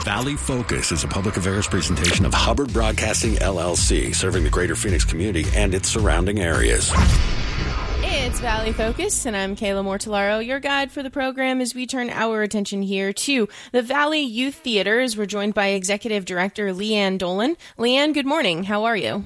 Valley Focus is a public affairs presentation of Hubbard Broadcasting, LLC, serving the greater Phoenix community and its surrounding areas. It's Valley Focus, and I'm Kayla Mortellaro, your guide for the program as we turn our attention here to the Valley Youth Theater, as we're joined by Executive Director Leanne Dolan. Leanne, good morning. How are you?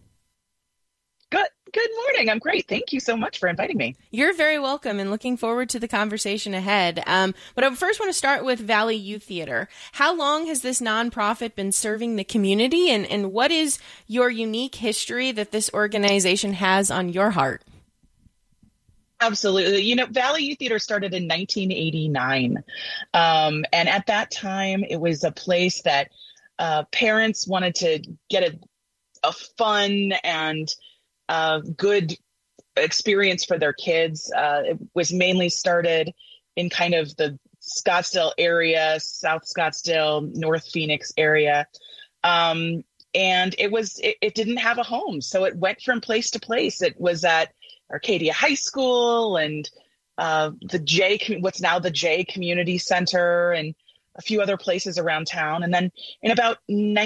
Good morning. I'm great. Thank you so much for inviting me. You're very welcome, and looking forward to the conversation ahead. But I first want to start with Valley Youth Theater. How long has this nonprofit been serving the community, and what is your unique history that this organization has on your heart? Absolutely. You know, Valley Youth Theater started in 1989. And at that time, it was a place that parents wanted to get a fun and good experience for their kids. It was mainly started in kind of the Scottsdale area, South Scottsdale, North Phoenix area. And it didn't have a home. So it went from place to place. It was at Arcadia High School and what's now the J Community Center, and a few other places around town. And then in about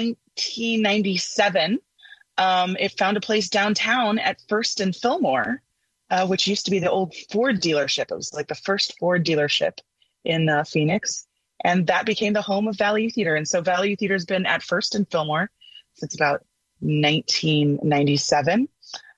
1997, it found a place downtown at First and Fillmore, which used to be the old Ford dealership. It was like the first Ford dealership in Phoenix. And that became the home of Valley Youth Theater. And so Valley Youth Theater has been at First and Fillmore since about 1997.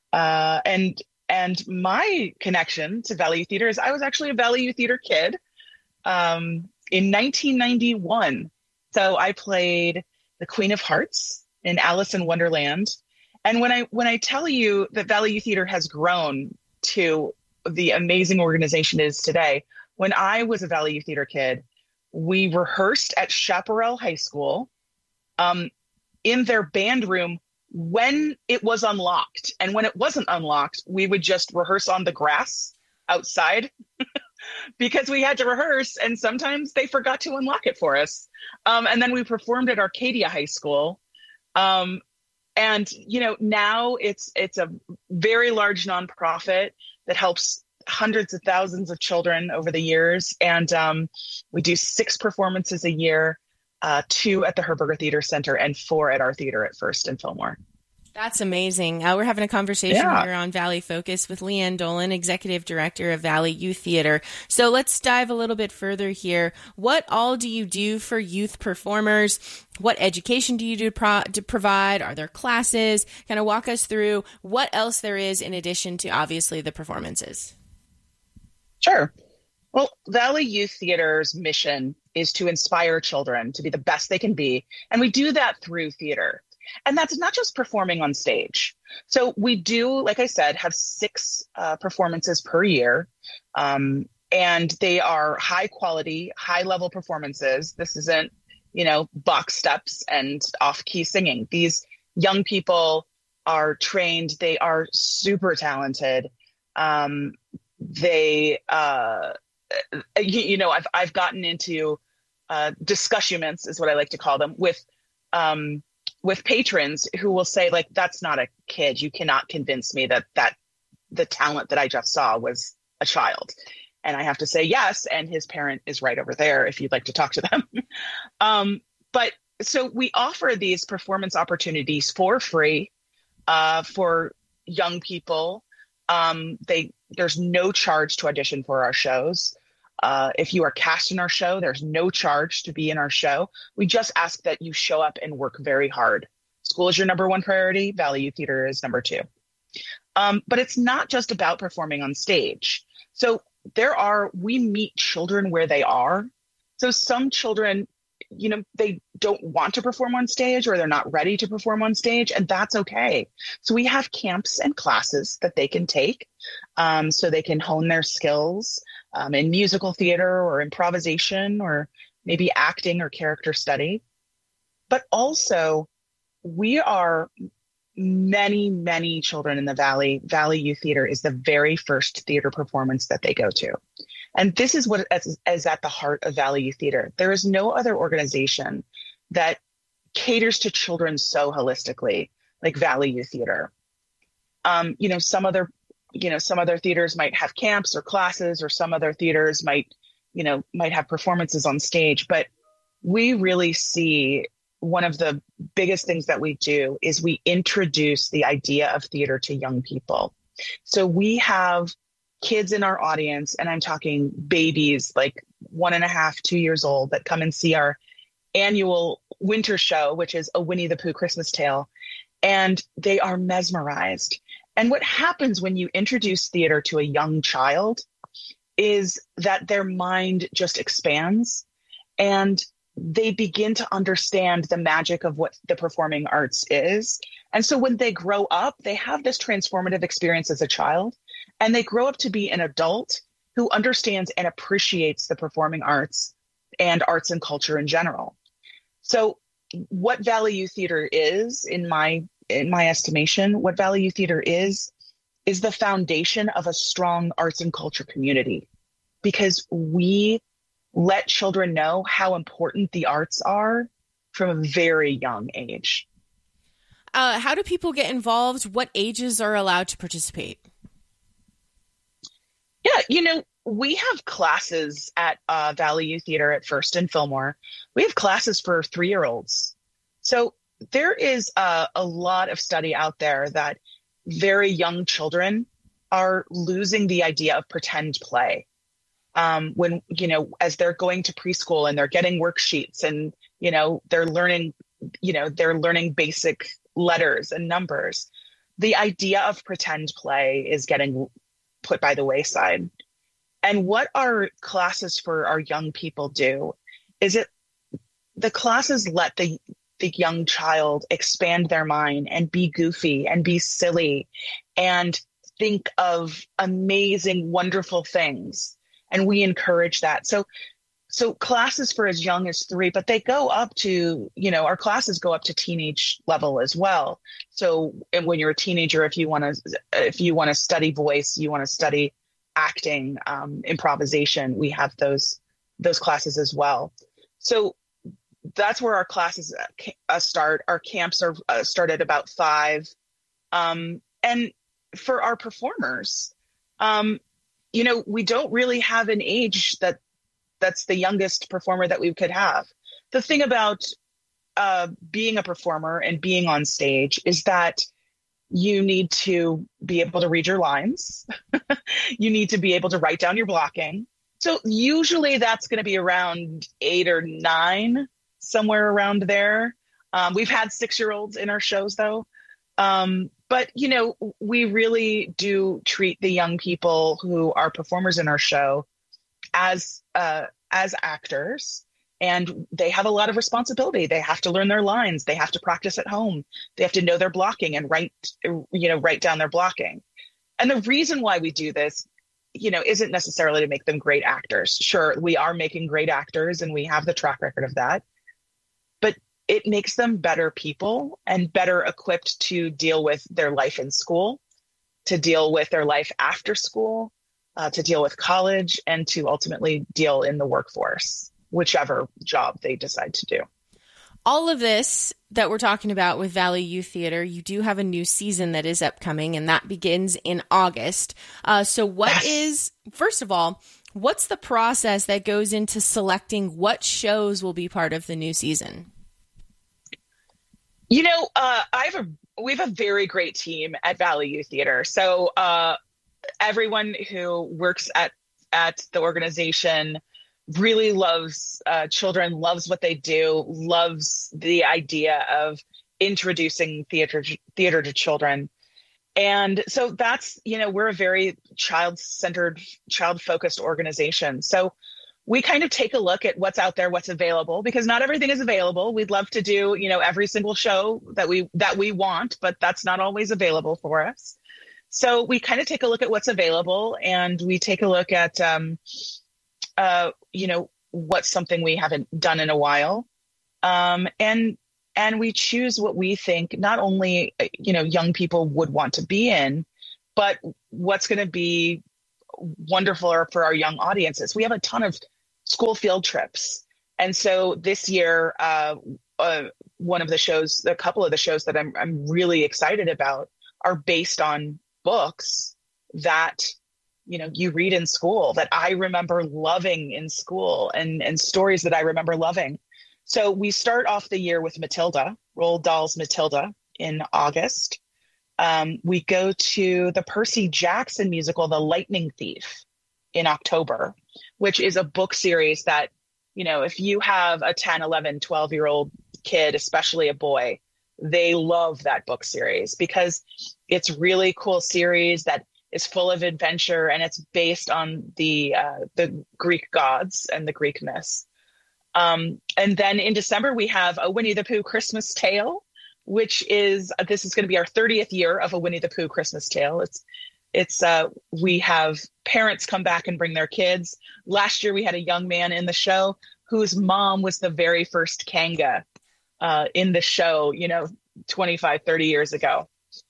And my connection to Valley Youth Theater is I was actually a Valley Youth Theater kid in 1991. So I played the Queen of Hearts in Alice in Wonderland. And when I tell you that Valley Youth Theater has grown to the amazing organization it is today, when I was a Valley Youth Theater kid, we rehearsed at Chaparral High School in their band room when it was unlocked. And when it wasn't unlocked, we would just rehearse on the grass outside because we had to rehearse, and sometimes they forgot to unlock it for us. And then we performed at Arcadia High School. And, you know, now it's a very large nonprofit that helps hundreds of thousands of children over the years. And we do 6 performances a year, 2 at the Herberger Theater Center and 4 at our theater at First and Fillmore. That's amazing. We're having a conversation here on Valley Focus with Leanne Dolan, Executive Director of Valley Youth Theater. So let's dive a little bit further here. What all do you do for youth performers? What education do you do to provide? Are there classes? Kind of walk us through what else there is in addition to obviously the performances. Sure. Well, Valley Youth Theater's mission is to inspire children to be the best they can be. And we do that through theater. And that's not just performing on stage. So we do, like I said, have 6 performances per year. And they are high quality, high level performances. This isn't, you know, box steps and off key singing. These young people are trained. They are super talented. I've gotten into discussions, is what I like to call them, with patrons who will say, like, that's not a kid. You cannot convince me that the talent that I just saw was a child. And I have to say yes, and his parent is right over there if you'd like to talk to them. But so we offer these performance opportunities for free for young people. There's no charge to audition for our shows. If you are cast in our show, there's no charge to be in our show. We just ask that you show up and work very hard. School is your number 1 priority. Valley Youth Theater is number 2. But it's not just about performing on stage. So we meet children where they are. So some children, you know, they don't want to perform on stage, or they're not ready to perform on stage, and that's okay. So we have camps and classes that they can take so they can hone their skills in musical theater or improvisation or maybe acting or character study. But also, we are many, many children in the Valley. Valley Youth Theater is the very first theater performance that they go to. And this is what is at the heart of Valley Youth Theater. There is no other organization that caters to children so holistically like Valley Youth Theater. Some other theaters might have camps or classes, or some other theaters might have performances on stage. But we really see one of the biggest things that we do is we introduce the idea of theater to young people. So we have kids in our audience, and I'm talking babies like 1.5, 2 years old, that come and see our annual winter show, which is A Winnie the Pooh Christmas Tale. And they are mesmerized. And what happens when you introduce theater to a young child is that their mind just expands, and they begin to understand the magic of what the performing arts is. And so when they grow up, they have this transformative experience as a child, and they grow up to be an adult who understands and appreciates the performing arts and arts and culture in general. So what Valley Youth Theater is, in my estimation, what Valley Youth Theater is the foundation of a strong arts and culture community, because we let children know how important the arts are from a very young age. How do people get involved? What ages are allowed to participate? Yeah, we have classes at Valley Youth Theater at First and Fillmore. We have classes for 3-year-olds. So there is a lot of study out there that very young children are losing the idea of pretend play. When, as they're going to preschool and they're getting worksheets and, they're learning basic letters and numbers, the idea of pretend play is getting put by the wayside. And what our classes for our young people do is the classes let the young child expand their mind and be goofy and be silly and think of amazing, wonderful things. And we encourage that. So classes for as young as 3, but they go up to, our classes go up to teenage level as well. So when you're a teenager, if you want to study voice, you want to study acting, improvisation, we have those classes as well. So that's where our classes start. Our camps are start at about 5. And for our performers, we don't really have an age that's the youngest performer that we could have. The thing about being a performer and being on stage is that you need to be able to read your lines. You need to be able to write down your blocking. So usually that's going to be around 8 or 9, somewhere around there. We've had 6-year-olds in our shows though. But, we really do treat the young people who are performers in our show as actors, and they have a lot of responsibility. They have to learn their lines. They have to practice at home. They have to know their blocking and write down their blocking. And the reason why we do this, isn't necessarily to make them great actors. Sure, we are making great actors and we have the track record of that, but it makes them better people and better equipped to deal with their life in school, to deal with their life after school, to deal with college, and to ultimately deal in the workforce, whichever job they decide to do. All of this that we're talking about with Valley Youth Theater, you do have a new season that is upcoming, and that begins in August. So first of all, what's the process that goes into selecting what shows will be part of the new season? We have a very great team at Valley Youth Theater. So everyone who works at the organization really loves children, loves what they do, loves the idea of introducing theater to children. And so that's, we're a very child-centered, child-focused organization. So we kind of take a look at what's out there, what's available, because not everything is available. We'd love to do, every single show that we want, but that's not always available for us. So we kind of take a look at what's available, and we take a look at, what's something we haven't done in a while. And we choose what we think not only, young people would want to be in, but what's going to be wonderful for our young audiences. We have a ton of school field trips. And so this year, a couple of the shows that I'm really excited about are based on books that, you read in school, that I remember loving in school, and stories that I remember loving. So we start off the year with Matilda, Roald Dahl's Matilda in August. We go to the Percy Jackson musical, The Lightning Thief, in October, which is a book series that, you know, if you have a 10, 11, 12-year-old kid, especially a boy, they love that book series because it's really cool series that is full of adventure, and it's based on the Greek gods and the Greek myths. And then in December, we have A Winnie the Pooh Christmas Tale, which is, this is going to be our 30th year of A Winnie the Pooh Christmas Tale. We have parents come back and bring their kids. Last year, we had a young man in the show whose mom was the very first Kanga in the show, 25, 30 years ago.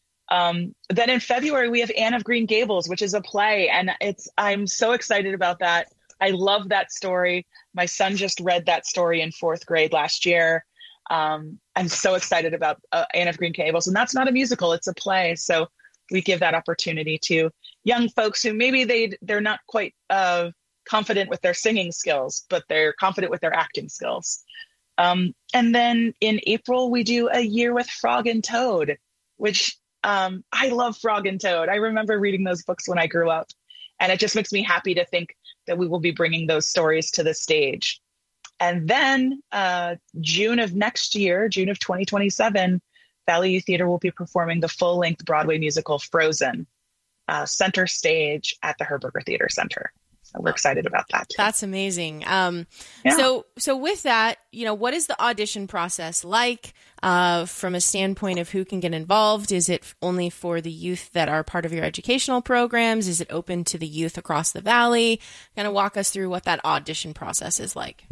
Then in February, we have Anne of Green Gables, which is a play. And I'm so excited about that. I love that story. My son just read that story in 4th grade last year. I'm so excited about Anne of Green Gables. And that's not a musical, it's a play. So we give that opportunity to young folks who maybe they're not quite confident with their singing skills, but they're confident with their acting skills. And then in April, we do A Year with Frog and Toad, which I love Frog and Toad. I remember reading those books when I grew up, and it just makes me happy to think that we will be bringing those stories to the stage. And then June of next year, June of 2027, Valley Youth Theater will be performing the full-length Broadway musical Frozen, center stage at the Herberger Theater Center. So we're excited about that too. That's amazing. So with that, what is the audition process like from a standpoint of who can get involved? Is it only for the youth that are part of your educational programs? Is it open to the youth across the Valley? Kind of walk us through what that audition process is like.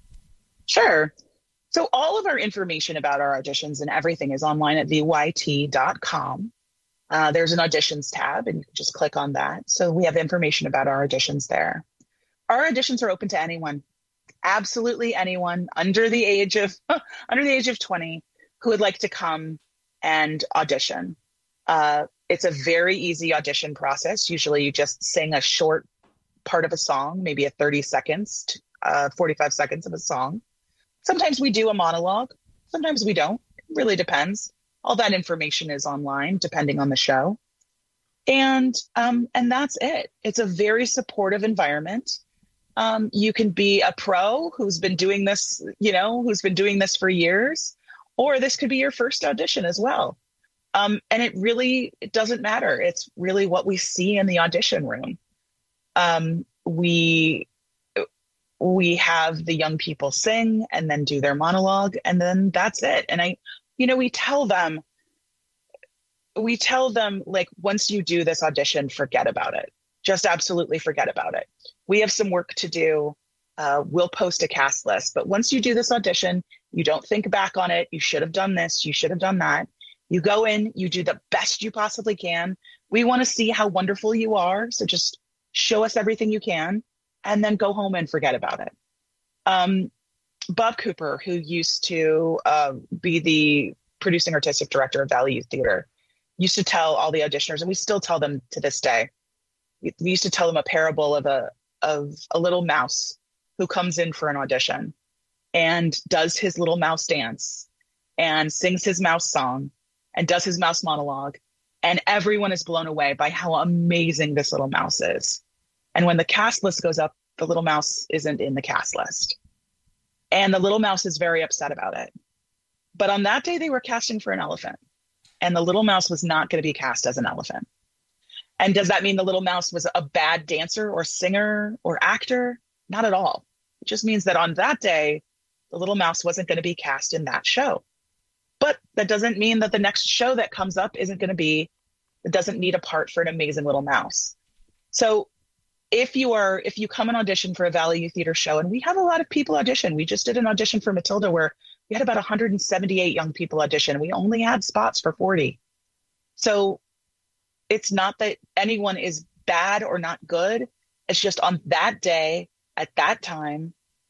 Sure. So all of our information about our auditions and everything is online at vyt.com. There's an auditions tab, and you can just click on that. So we have information about our auditions there. Our auditions are open to anyone, absolutely anyone under the age of 20 who would like to come and audition. It's a very easy audition process. Usually you just sing a short part of a song, maybe a 30 seconds, 45 seconds of a song. Sometimes we do a monologue. Sometimes we don't. It really depends. All that information is online, depending on the show. And that's it. It's a very supportive environment. You can be a pro who's been doing this, for years, or this could be your first audition as well. And it doesn't matter. It's really what we see in the audition room. We have the young people sing and then do their monologue, and then that's it. And we tell them, like, once you do this audition, forget about it. Just absolutely forget about it. We have some work to do. We'll post a cast list, but once you do this audition, you don't think back on it. You should have done this. You should have done that. You go in, you do the best you possibly can. We want to see how wonderful you are. So just show us everything you can, and then go home and forget about it. Bob Cooper, who used to be the producing artistic director of Valley Youth Theater, used to tell all the auditioners, and we still tell them to this day. We used to tell them a parable of a little mouse who comes in for an audition and does his little mouse dance and sings his mouse song and does his mouse monologue. And everyone is blown away by how amazing this little mouse is. And when the cast list goes up, the little mouse isn't in the cast list. And the little mouse is very upset about it. But on that day, they were casting for an elephant. And the little mouse was not going to be cast as an elephant. And does that mean the little mouse was a bad dancer or singer or actor? Not at all. It just means that on that day, the little mouse wasn't going to be cast in that show. But that doesn't mean that the next show that comes up it doesn't need a part for an amazing little mouse. So if you come and audition for a Valley Youth Theater show, and we have a lot of people audition. We just did an audition for Matilda where we had about 178 young people audition. We only had spots for 40. So it's not that anyone is bad or not good. It's just on that day, at that time,